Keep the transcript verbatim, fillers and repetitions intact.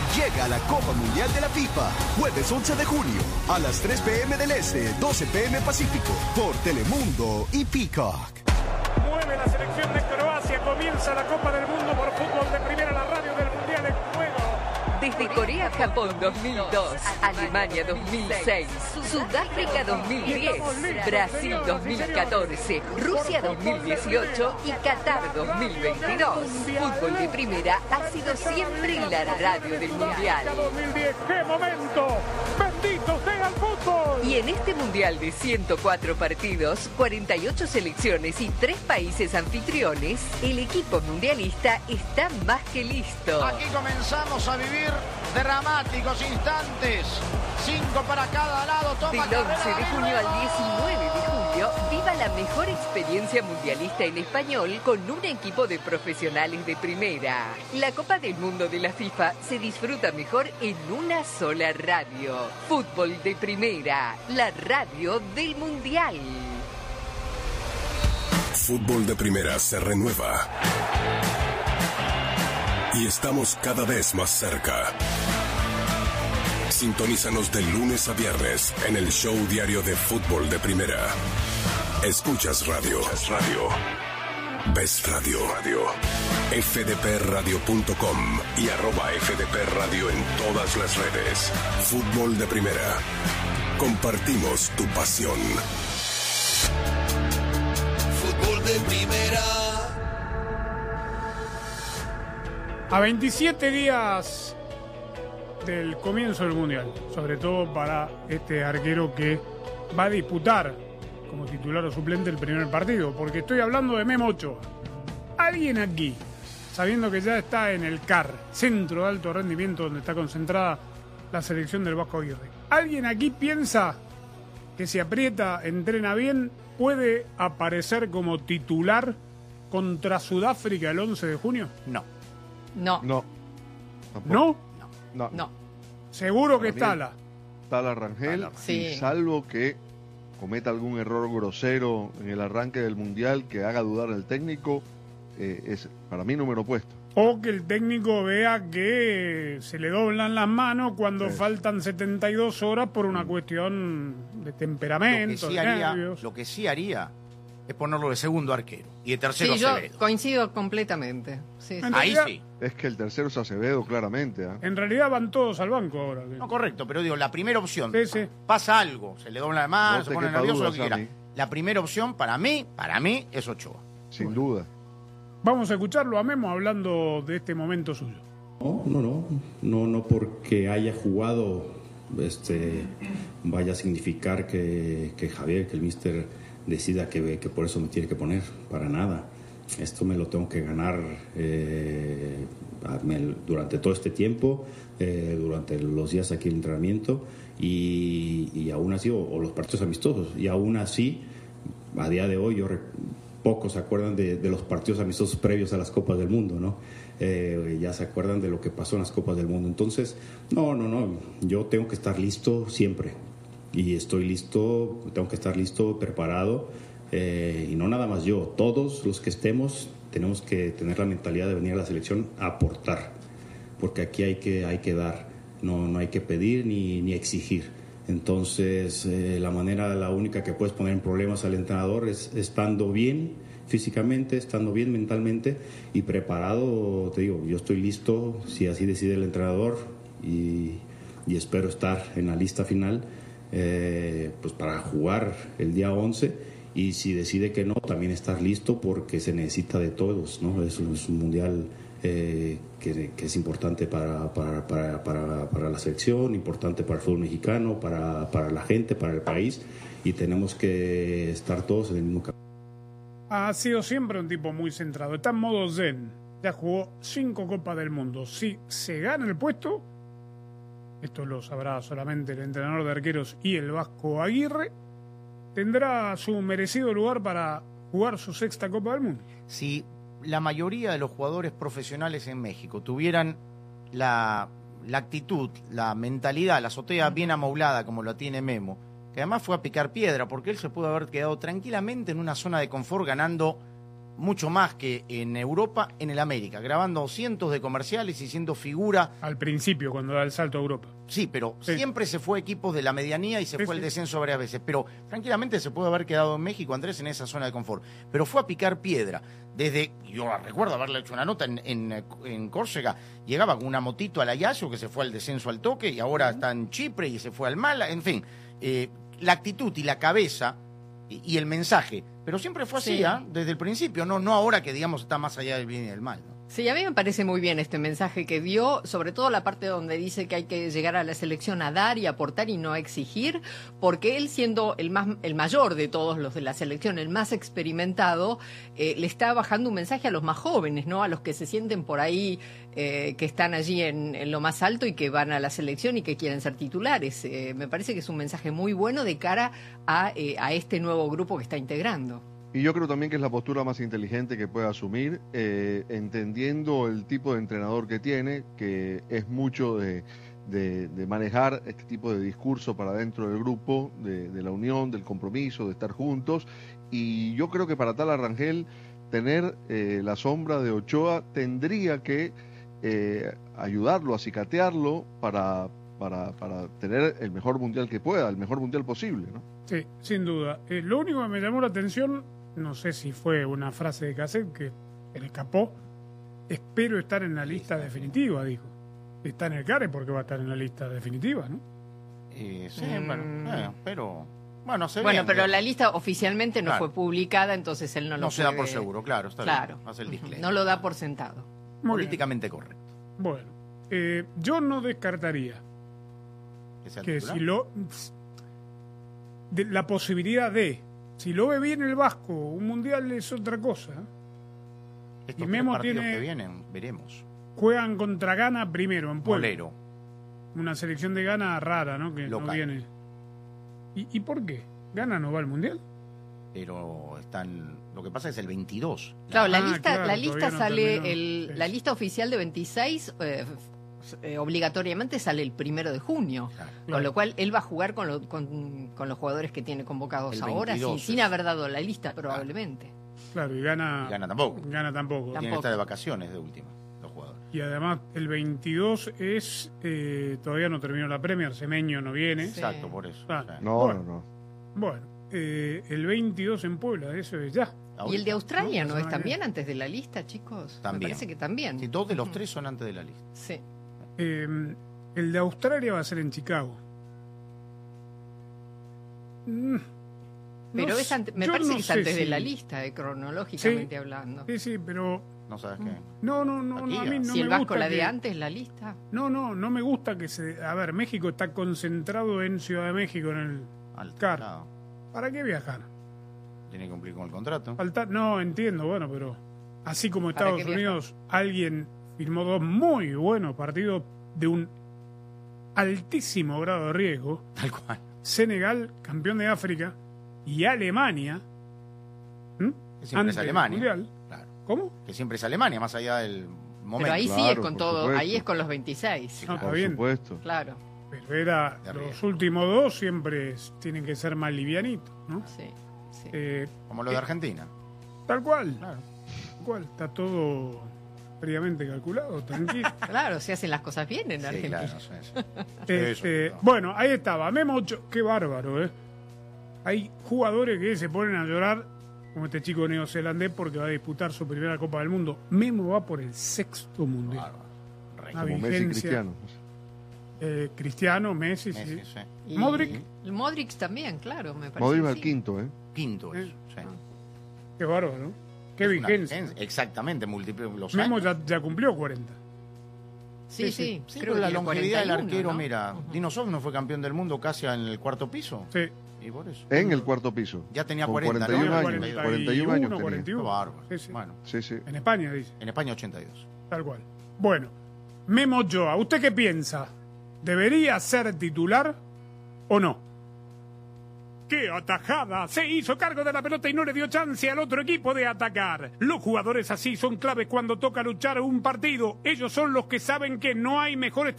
Llega la Copa Mundial de la FIFA, jueves once de junio, a las tres pe eme del Este, doce pe eme Pacífico, por Telemundo y Peacock. Mueve la selección de Croacia, comienza la Copa del Mundo por fútbol de primera, la radio del Mundial en juego. Desde Corea-Japón dos mil dos, Alemania dos mil seis, Sudáfrica dos mil diez, Brasil dos mil catorce, Rusia dos mil dieciocho y Qatar dos mil veintidós. Fútbol de primera ha sido siempre la radio del Mundial. dos mil diez, ¡qué momento! ¡Bendito sea el fútbol! Y en este Mundial de ciento cuatro partidos, cuarenta y ocho selecciones y tres países anfitriones, el equipo mundialista está más que listo. Aquí comenzamos a vivir dramáticos instantes. Cinco para cada lado. Toma Del once de junio al diecinueve de julio, viva la mejor experiencia mundialista en español con un equipo de profesionales de primera. La Copa del Mundo de la FIFA se disfruta mejor en una sola radio. Fútbol de primera, la radio del Mundial. Fútbol de primera se renueva. Y estamos cada vez más cerca. Sintonízanos de lunes a viernes en el show diario de Fútbol de Primera. Escuchas radio. Escuchas radio. Ves radio. Radio. F D P radio punto com y arroba F D P Radio en todas las redes. Fútbol de Primera. Compartimos tu pasión. Fútbol de Primera. A veintisiete días del comienzo del Mundial, sobre todo para este arquero que va a disputar como titular o suplente el primer partido, porque estoy hablando de Memo Ochoa. ¿Alguien aquí, sabiendo que ya está en el C A R, Centro de Alto Rendimiento, donde está concentrada la selección del Vasco Aguirre, ¿alguien aquí piensa que si aprieta, entrena bien, puede aparecer como titular contra Sudáfrica el once de junio? No. No. No. ¿No? No. No. Seguro que Para mí, está la. Tala Rangel, Sí. y salvo que cometa algún error grosero en el arranque del Mundial que haga dudar al técnico, eh, es para mí número puesto. O que el técnico vea que se le doblan las manos cuando Sí. faltan setenta y dos horas por una cuestión de Lo que, temperamento, sí de haría, nervios. lo que sí haría es ponerlo de segundo arquero y de tercero Sí, yo Acevedo. coincido completamente. Sí, sí. En Ahí realidad- sí. Es que el tercero es Acevedo, claramente. ¿eh? En realidad van todos al banco ahora. No, correcto, pero digo, la primera opción. Sí, sí. Pasa algo, se le dobla la mano, No se te pone quepa nervioso, duda, lo que quiera. Sammy. La primera opción para mí, para mí, es Ochoa. Sin duda. Vamos a escucharlo a Memo hablando de este momento suyo. No, no, no, no, no porque haya jugado, este, vaya a significar que, que Javier, que el míster decida que, que por eso me tiene que poner, para nada. Esto me lo tengo que ganar eh, me- durante todo este tiempo, eh, durante los días aquí en el entrenamiento y, y aún así, o, o los partidos amistosos, y aún así, a día de hoy, yo re- pocos se acuerdan de, de los partidos amistosos previos a las Copas del Mundo, ¿no? Eh, ya se acuerdan de lo que pasó en las Copas del Mundo. Entonces, no, no, no, yo tengo que estar listo siempre. Y estoy listo, tengo que estar listo, preparado. Eh, y no nada más yo, todos los que estemos tenemos que tener la mentalidad de venir a la selección a aportar. Porque aquí hay que, hay que dar, no, no hay que pedir ni, ni exigir. Entonces, eh, la manera, la única que puedes poner en problemas al entrenador es estando bien físicamente, estando bien mentalmente y preparado. Te digo, yo estoy listo si así decide el entrenador y, y espero estar en la lista final eh, pues para jugar el día once. Y si decide que no, también estar listo porque se necesita de todos, ¿no? Es, es un mundial eh, que, que es importante para, para, para, para, para la selección, importante para el fútbol mexicano, para, para la gente, para el país, y tenemos que estar todos en el mismo camino. Ha sido siempre un tipo muy centrado. Está en modo zen. Ya jugó cinco Copas del Mundo. Si se gana el puesto, esto lo sabrá solamente el entrenador de arqueros y el Vasco Aguirre, tendrá su merecido lugar para jugar su sexta Copa del Mundo. Si la mayoría de los jugadores profesionales en México tuvieran la, la actitud, la mentalidad, la azotea bien amoblada como la tiene Memo, que además fue a picar piedra, porque él se pudo haber quedado tranquilamente en una zona de confort ganando mucho más que en Europa, en el América, grabando cientos de comerciales y siendo figura. Al principio, cuando da el salto a Europa. Sí, pero sí. siempre se fue a equipos de la medianía y se sí, fue al sí. descenso varias veces. Pero tranquilamente se puede haber quedado en México, Andrés, en esa zona de confort. Pero fue a picar piedra. Desde, yo recuerdo haberle hecho una nota en, en, en Córcega, llegaba con una motito al Ayayo que se fue al descenso al toque y ahora está en Chipre y se fue al Mala. En fin, eh, la actitud y la cabeza y, y el mensaje. Pero siempre fue así, Sí. ¿eh? Desde el principio, no, no ahora que digamos está más allá del bien y del mal, ¿no? Sí, a mí me parece muy bien este mensaje que dio, sobre todo la parte donde dice que hay que llegar a la selección a dar y aportar y no a exigir, porque él siendo el más el mayor de todos los de la selección, el más experimentado, eh, le está bajando un mensaje a los más jóvenes, ¿no? A los que se sienten por ahí, eh, que están allí en, en lo más alto y que van a la selección y que quieren ser titulares. Eh, me parece que es un mensaje muy bueno de cara a, eh, a este nuevo grupo que está integrando. Y yo creo también que es la postura más inteligente que puede asumir, eh, entendiendo el tipo de entrenador que tiene, que es mucho de, de, de manejar este tipo de discurso para dentro del grupo, de, de la unión, del compromiso, de estar juntos. Y yo creo que para tal Rangel, tener eh, la sombra de Ochoa tendría que eh, ayudarlo, acicatearlo para, para, para tener el mejor mundial que pueda, el mejor mundial posible, ¿no? Sí, sin duda. Eh, lo único que me llamó la atención, no sé si fue una frase de cassette que se le escapó, espero estar en la lista definitiva, dijo. Está en el C A R E porque va a estar en la lista definitiva, ¿no? Eh, sí, Mm. bueno, eh, pero... Bueno, se Bueno, bien, pero eh. la lista oficialmente no Claro. fue publicada, entonces él no lo No se da puede- por seguro, claro, está Claro. bien. Hace el disclaimer. No lo da por sentado. Muy Políticamente correcto. bien. Bueno, eh, yo no descartaría ¿Que sea que titular? si lo... de la posibilidad de, si lo ve bien el Vasco, un mundial es otra cosa. Estos y tres Memo partidos tiene- que vienen, veremos. Juegan contra Ghana primero en Puebla. Bolero. Una selección de Ghana rara, ¿no? Que no Local. viene. ¿Y, ¿Y por qué? ¿Ghana no va al mundial? Pero están... Lo que pasa es el veintidós. Claro, la Ah, lista, claro, la lista todavía no sale, terminó. el, Sí. la lista oficial de veintiséis eh, eh, obligatoriamente sale el primero de junio, Claro. con lo cual él va a jugar con, lo- con, con los jugadores que tiene convocados El ahora, sin, veintidós sin es. haber dado la lista probablemente. Claro, y Ghana, Y Ghana tampoco. Ghana tampoco. Tampoco. Tienen que estar de vacaciones de última, los jugadores. Y además el veintidós es, eh, todavía no terminó la Premier, Semeño no viene. Sí. Exacto, por eso. Ah. O sea, No, Bueno. no, no. Bueno, eh, el veintidós en Puebla, eso es ya. ¿Y el de Australia no, no, no, es no, también no. antes de la lista, chicos? También. Me parece que también. Sí, dos de los Ujú. tres son antes de la lista. Sí. Eh, el de Australia va a ser en Chicago. Mm, Pero no es sé, ante- me yo parece no que es sé antes de si- la lista, eh, cronológicamente Sí. hablando. Sí, sí, pero ¿No sabes qué? no, no, no, Aquí, no, a mí ah. no si me el Vasco gusta la de que- antes, la lista. No, no, no me gusta que se... A ver, México está concentrado en Ciudad de México, en el... Alto. Claro. Claro. ¿Para qué viajar? Tiene que cumplir con el contrato. Falta... No, entiendo, bueno, pero... Así como ¿Para Estados qué viajar? Unidos, alguien firmó dos muy buenos partidos de un altísimo grado de riesgo. Tal cual. Senegal, campeón de África, y Alemania... ¿m? Que siempre Antes es del Alemania. Mundial. Claro. ¿Cómo? Que siempre es Alemania, más allá del momento. Pero ahí sí Claro, es con por todo, supuesto. ahí es con los veintiséis. No, está Por bien. supuesto. Claro, Pero era... De Los riesgo. últimos dos siempre es- tienen que ser más livianitos, ¿no? sí. sí. Eh, Como lo de Argentina. tal cual. Claro. Tal cual. Está todo previamente calculado, tranquilo. Claro, se hacen las cosas bien en Sí, Argentina. claro, sí, sí. Este, Eso, no. bueno, ahí estaba. Memo Ochoa. Qué bárbaro, ¿eh? Hay jugadores que se ponen a llorar, como este chico neozelandés, porque va a disputar su primera Copa del Mundo. Memo va por el sexto mundial. Bárbaro. Rey. Ah, Como Messi vigencia. Cristiano. Eh, Cristiano, Messi, Messi, sí. sí. Y Modric. el Modric también, claro, me parece. Modric va que al sí. quinto, ¿eh? Quinto es. Sí. sí. Qué bárbaro, ¿no? Qué Es una vigencia. vigencia. Exactamente, multiplica los Memo años. ya, ya cumplió cuarenta. Sí, Sí, sí. sí. Sí, creo pero la que longevidad del cuarenta y uno, arquero, ¿no? mira, Ujú. Dinosov no fue campeón del mundo casi en el cuarto piso. Sí. Y por eso. En el cuarto piso. Ya tenía Con cuarenta, cuarenta y uno ¿no? años. cuarenta y uno años tenía. cuarenta y uno. Qué bárbaro. Sí, sí. Bueno, Sí, sí. En España, dice. en España ochenta y dos. Tal cual. Bueno, Memo Ochoa, ¿usted qué piensa? ¿Debería ser titular o no? ¡Qué atajada! Se hizo cargo de la pelota y no le dio chance al otro equipo de atacar. Los jugadores así son claves cuando toca luchar un partido. Ellos son los que saben que no hay mejor